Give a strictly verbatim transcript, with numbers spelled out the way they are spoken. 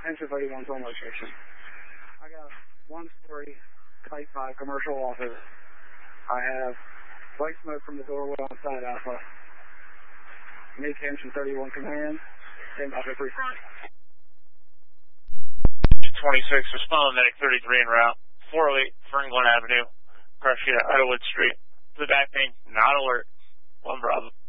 Engine thirty-one's on location. I got a one-story Type five commercial office. I have white smoke from the doorway on side Alpha. Make Engine thirty-one command. Stand by for three. twenty-six, respond medic thirty-three en route. four oh eight Fernglyn Avenue. Crush at Idlewood Street. To the back main, not alert. One Bravo.